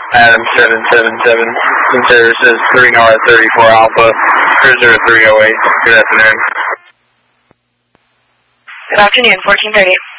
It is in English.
Adam 777, Sincere says 3R34 Alpha, Cruiser 308. Good afternoon. Good afternoon, 1430.